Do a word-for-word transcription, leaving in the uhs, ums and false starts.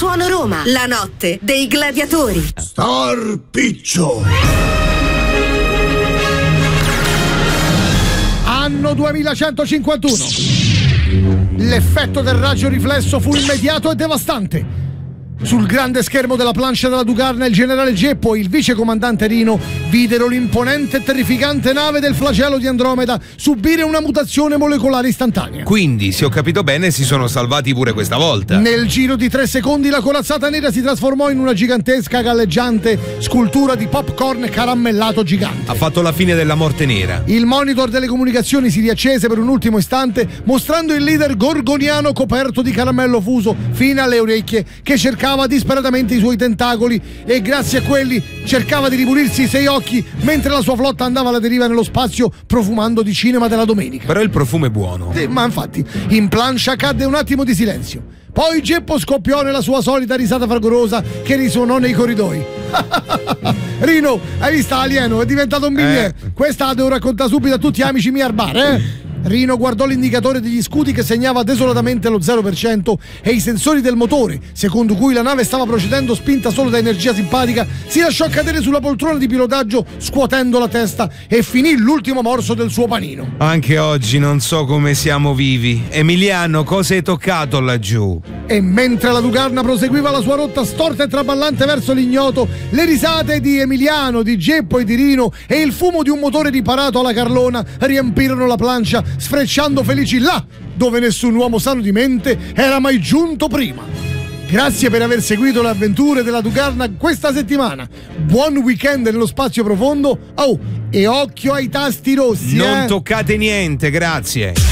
Suono Roma, la notte dei gladiatori. Star Piccio. Anno duemilacentocinquantuno. L'effetto del raggio riflesso fu immediato e devastante. Sul grande schermo della plancia della Dugarna il generale Geppo e il vicecomandante Rino videro l'imponente e terrificante nave del flagello di Andromeda subire una mutazione molecolare istantanea. Quindi, se ho capito bene, si sono salvati pure questa volta. Nel giro di tre secondi la corazzata nera si trasformò in una gigantesca galleggiante scultura di popcorn caramellato gigante. Ha fatto la fine della morte nera. Il monitor delle comunicazioni si riaccese per un ultimo istante, mostrando il leader gorgoniano coperto di caramello fuso fino alle orecchie, che cercava disperatamente i suoi tentacoli e grazie a quelli cercava di ripulirsi i sei occhi mentre la sua flotta andava alla deriva nello spazio profumando di cinema della domenica. Però il profumo è buono. Sì, ma infatti in plancia cadde un attimo di silenzio. Poi Geppo scoppiò nella sua solita risata fragorosa che risuonò nei corridoi. Rino, hai visto alieno? È diventato un biglietto. Eh. Questa la devo raccontare subito a tutti gli amici miei al bar, eh? Rino guardò l'indicatore degli scudi che segnava desolatamente lo zero per cento e i sensori del motore, secondo cui la nave stava procedendo spinta solo da energia simpatica, si lasciò cadere sulla poltrona di pilotaggio scuotendo la testa e finì l'ultimo morso del suo panino. Anche oggi non so come siamo vivi. Emiliano, cosa hai toccato laggiù? E mentre la Dugarna proseguiva la sua rotta storta e traballante verso l'ignoto, le risate di Emiliano, di Geppo e di Rino e il fumo di un motore riparato alla Carlona riempirono la plancia, sfrecciando felici là dove nessun uomo sano di mente era mai giunto prima. Grazie per aver seguito le avventure della Dugarna questa settimana. Buon weekend nello spazio profondo. Oh, e occhio ai tasti rossi. Non eh? toccate niente, grazie.